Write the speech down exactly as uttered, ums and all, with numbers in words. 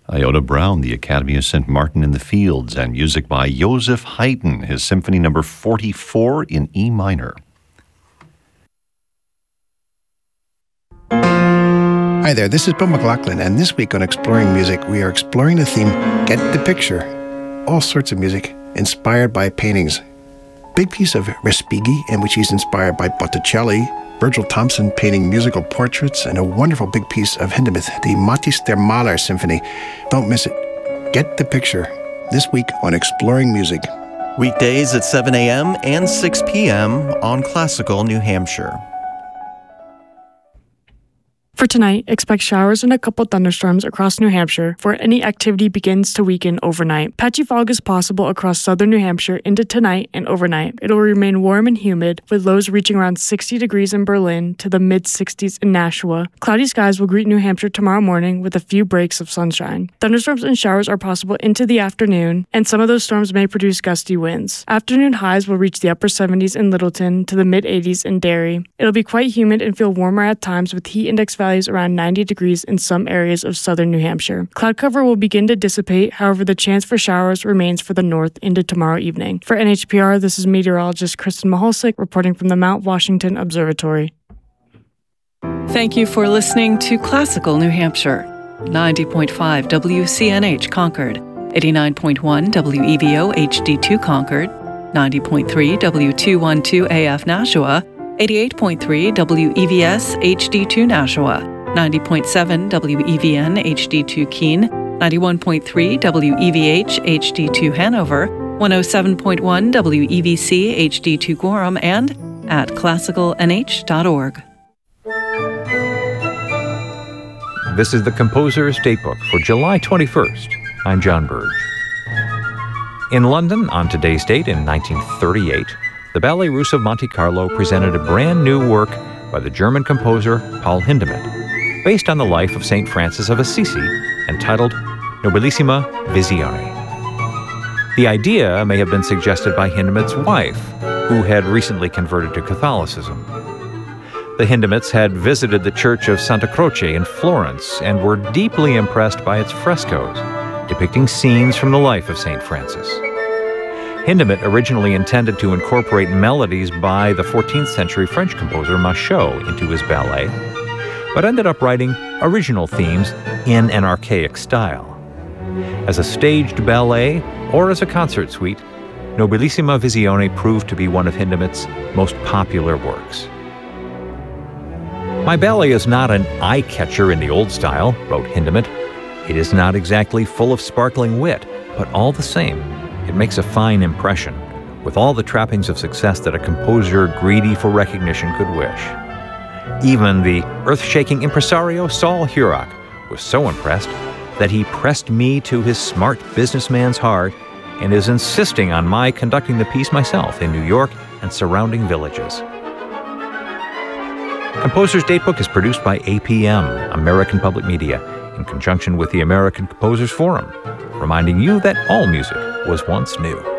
Iota Brown, the Academy of Saint Martin in the Fields, and music by Joseph Haydn, his Symphony Number forty-four in E minor. Hi there, this is Bill McLaughlin, and this week on Exploring Music, we are exploring the theme, Get the Picture. All sorts of music inspired by paintings. Big piece of Respighi, in which he's inspired by Botticelli, Virgil Thompson painting musical portraits, and a wonderful big piece of Hindemith, the Matthäus der Maler Symphony. Don't miss it. Get the Picture. This week on Exploring Music. Weekdays at seven a.m. and six p.m. on Classical New Hampshire. For tonight, expect showers and a couple thunderstorms across New Hampshire before any activity begins to weaken overnight. Patchy fog is possible across southern New Hampshire into tonight and overnight. It will remain warm and humid, with lows reaching around sixty degrees in Berlin to the mid-sixties in Nashua. Cloudy skies will greet New Hampshire tomorrow morning with a few breaks of sunshine. Thunderstorms and showers are possible into the afternoon, and some of those storms may produce gusty winds. Afternoon highs will reach the upper seventies in Littleton to the mid-eighties in Derry. It'll be quite humid and feel warmer at times, with heat index values around ninety degrees in some areas of southern New Hampshire. Cloud cover will begin to dissipate, however the chance for showers remains for the north into tomorrow evening. For N H P R, this is meteorologist Kristen Maholsick reporting from the Mount Washington Observatory. Thank you for listening to Classical New Hampshire. ninety point five W C N H Concord, eighty-nine point one W E V O H D two Concord, ninety point three W two twelve A F Nashua, eighty-eight point three W E V S H D two Nashua, ninety point seven W E V N H D two Keene, ninety-one point three W E V H H D two Hanover, one oh seven point one W E V C H D two Gorham, and at classical n h dot org. This is the Composer's Datebook for July twenty-first. I'm John Burge. In London, on today's date in nineteen thirty-eight, the Ballet Russe of Monte Carlo presented a brand new work by the German composer Paul Hindemith, based on the life of Saint Francis of Assisi, entitled Nobilissima Visione. The idea may have been suggested by Hindemith's wife, who had recently converted to Catholicism. The Hindemiths had visited the Church of Santa Croce in Florence and were deeply impressed by its frescoes, depicting scenes from the life of Saint Francis. Hindemith originally intended to incorporate melodies by the fourteenth century French composer Machaut into his ballet, but ended up writing original themes in an archaic style. As a staged ballet or as a concert suite, Nobilissima Visione proved to be one of Hindemith's most popular works. My ballet is not an eye-catcher in the old style, wrote Hindemith. It is not exactly full of sparkling wit, but all the same, it makes a fine impression, with all the trappings of success that a composer greedy for recognition could wish. Even the earth-shaking impresario Saul Hurok was so impressed that he pressed me to his smart businessman's heart and is insisting on my conducting the piece myself in New York and surrounding villages. Composer's Datebook is produced by A P M, American Public Media, in conjunction with the American Composers Forum, reminding you that all music was once new.